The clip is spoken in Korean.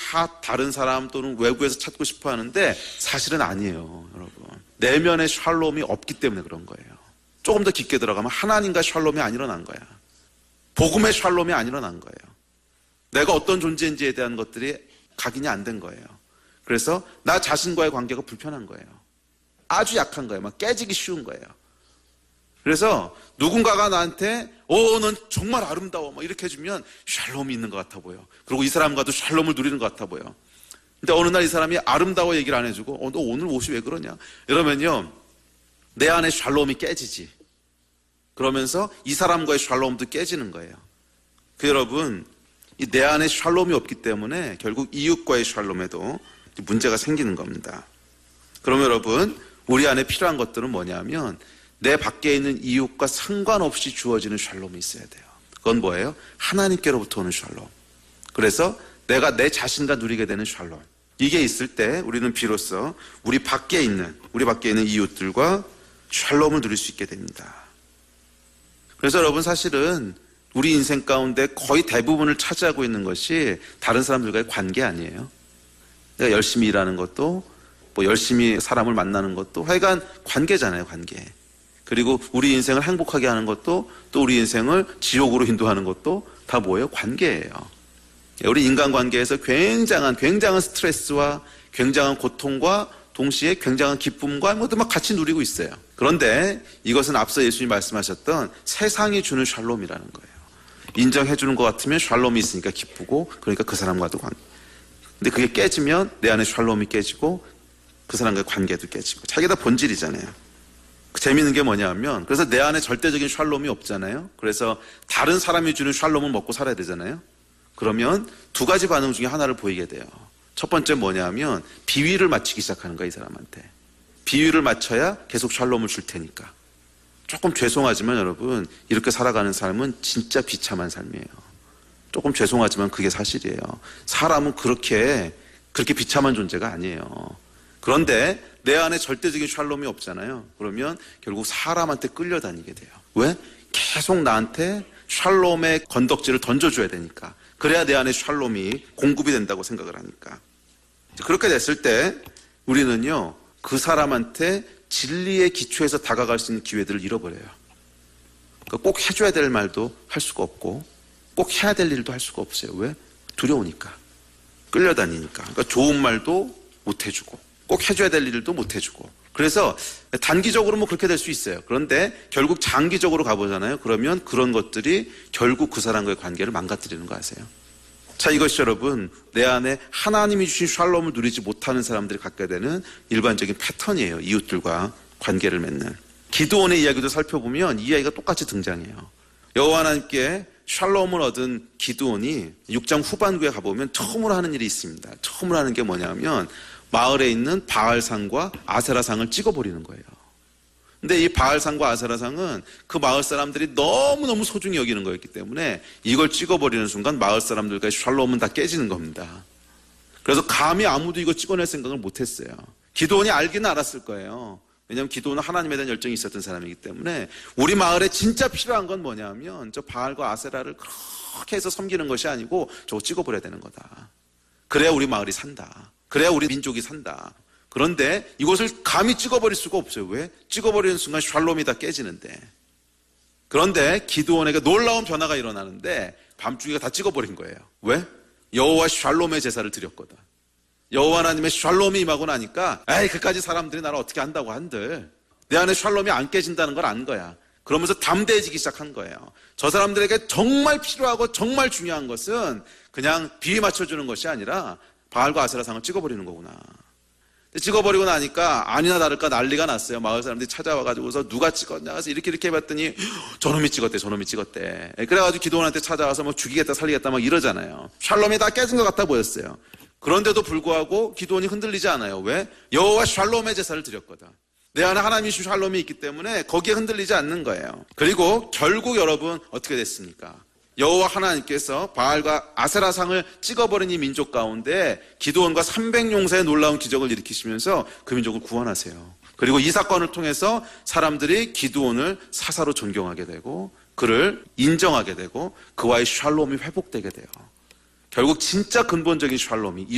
다 다른 사람 또는 외부에서 찾고 싶어 하는데 사실은 아니에요, 여러분. 내면의 샬롬이 없기 때문에 그런 거예요. 조금 더 깊게 들어가면 하나님과 샬롬이 안 일어난 거야. 복음의 샬롬이 안 일어난 거예요. 내가 어떤 존재인지에 대한 것들이 각인이 안 된 거예요. 그래서 나 자신과의 관계가 불편한 거예요. 아주 약한 거예요. 막 깨지기 쉬운 거예요. 그래서 누군가가 나한테 넌 정말 아름다워 막 이렇게 해주면 샬롬이 있는 것 같아 보여. 그리고 이 사람과도 샬롬을 누리는 것 같아 보여. 근데 어느 날 이 사람이 아름다워 얘기를 안 해주고 너 오늘 옷이 왜 그러냐 이러면요, 내 안에 샬롬이 깨지지. 그러면서 이 사람과의 샬롬도 깨지는 거예요. 여러분, 내 안에 샬롬이 없기 때문에 결국 이웃과의 샬롬에도 문제가 생기는 겁니다. 그럼 여러분, 우리 안에 필요한 것들은 뭐냐면 내 밖에 있는 이웃과 상관없이 주어지는 샬롬이 있어야 돼요. 그건 뭐예요? 하나님께로부터 오는 샬롬. 그래서 내가 내 자신과 누리게 되는 샬롬. 이게 있을 때 우리는 비로소 우리 밖에 있는 이웃들과 샬롬을 누릴 수 있게 됩니다. 그래서 여러분, 사실은 우리 인생 가운데 거의 대부분을 차지하고 있는 것이 다른 사람들과의 관계 아니에요. 내가 열심히 일하는 것도, 열심히 사람을 만나는 것도 하여간 관계잖아요, 관계. 그리고 우리 인생을 행복하게 하는 것도, 또 우리 인생을 지옥으로 인도하는 것도 다 뭐예요? 관계예요. 우리 인간관계에서 굉장한 스트레스와 굉장한 고통과 동시에 굉장한 기쁨과 모두 막 같이 누리고 있어요. 그런데 이것은 앞서 예수님이 말씀하셨던 세상이 주는 샬롬이라는 거예요. 인정해 주는 것 같으면 샬롬이 있으니까 기쁘고, 그러니까 그 사람과도 관계. 근데 그게 깨지면 내 안에 샬롬이 깨지고 그 사람과의 관계도 깨지고. 자기가 다 본질이잖아요. 재미있는 게 뭐냐면, 그래서 내 안에 절대적인 샬롬이 없잖아요. 그래서 다른 사람이 주는 샬롬을 먹고 살아야 되잖아요. 그러면 두 가지 반응 중에 하나를 보이게 돼요. 첫 번째 뭐냐면 비위를 맞추기 시작하는 거야, 이 사람한테. 비위를 맞춰야 계속 샬롬을 줄 테니까. 조금 죄송하지만 여러분, 이렇게 살아가는 삶은 진짜 비참한 삶이에요. 조금 죄송하지만 그게 사실이에요. 사람은 그렇게 비참한 존재가 아니에요. 그런데 내 안에 절대적인 샬롬이 없잖아요. 그러면 결국 사람한테 끌려다니게 돼요. 왜? 계속 나한테 샬롬의 건덕지를 던져줘야 되니까. 그래야 내 안에 샬롬이 공급이 된다고 생각을 하니까. 그렇게 됐을 때 우리는요, 그 사람한테 진리의 기초에서 다가갈 수 있는 기회들을 잃어버려요. 꼭 해줘야 될 말도 할 수가 없고, 꼭 해야 될 일도 할 수가 없어요. 왜? 두려우니까. 끌려다니니까. 그러니까 좋은 말도 못 해주고, 꼭 해줘야 될 일도 못 해주고. 그래서 단기적으로 그렇게 될 수 있어요. 그런데 결국 장기적으로 가보잖아요. 그러면 그런 것들이 결국 그 사람과의 관계를 망가뜨리는 거 아세요? 자, 이것이 여러분, 내 안에 하나님이 주신 샬롬을 누리지 못하는 사람들이 갖게 되는 일반적인 패턴이에요. 이웃들과 관계를 맺는. 기드온의 이야기도 살펴보면 이 이야기가 똑같이 등장해요. 여호와 하나님께 샬롬을 얻은 기드온이 6장 후반부에 가보면 처음으로 하는 일이 있습니다. 처음으로 하는 게 뭐냐면 마을에 있는 바알상과 아세라상을 찍어버리는 거예요. 근데 이 바알상과 아세라상은 그 마을 사람들이 너무너무 소중히 여기는 거였기 때문에 이걸 찍어버리는 순간 마을 사람들과의 샬롬은 다 깨지는 겁니다. 그래서 감히 아무도 이거 찍어낼 생각을 못했어요. 기드온이 알기는 알았을 거예요. 왜냐하면 기드온은 하나님에 대한 열정이 있었던 사람이기 때문에 우리 마을에 진짜 필요한 건 뭐냐면 저 바알과 아세라를 그렇게 해서 섬기는 것이 아니고 저거 찍어버려야 되는 거다. 그래야 우리 마을이 산다. 그래야 우리 민족이 산다. 그런데 이것을 감히 찍어버릴 수가 없어요. 왜? 찍어버리는 순간 샬롬이 다 깨지는데. 그런데 기드온에게 놀라운 변화가 일어나는데 밤중이가 다 찍어버린 거예요. 왜? 여호와 샬롬의 제사를 드렸거든. 여호와 하나님의 샬롬이 임하고 나니까 그까지 사람들이 나를 어떻게 한다고 한들 내 안에 샬롬이 안 깨진다는 걸 안 거야. 그러면서 담대해지기 시작한 거예요. 저 사람들에게 정말 필요하고 정말 중요한 것은 그냥 비위 맞춰주는 것이 아니라 바알과 아세라상을 찍어버리는 거구나. 찍어버리고 나니까 아니나 다를까 난리가 났어요. 마을 사람들이 찾아와가지고서 누가 찍었냐 해서 이렇게 해봤더니 저놈이 찍었대. 그래가지고 기드온한테 찾아와서 죽이겠다 살리겠다 막 이러잖아요. 샬롬이 다 깨진 것 같아 보였어요. 그런데도 불구하고 기드온이 흔들리지 않아요. 왜? 여호와 샬롬의 제사를 드렸거든. 내 안에 하나님이 주신 샬롬이 있기 때문에 거기에 흔들리지 않는 거예요. 그리고 결국 여러분 어떻게 됐습니까? 여호와 하나님께서 바알과 아세라상을 찍어버린 이 민족 가운데 기드온과 300용사의 놀라운 기적을 일으키시면서 그 민족을 구원하세요. 그리고 이 사건을 통해서 사람들이 기드온을 사사로 존경하게 되고 그를 인정하게 되고 그와의 샬롬이 회복되게 돼요. 결국 진짜 근본적인 샬롬이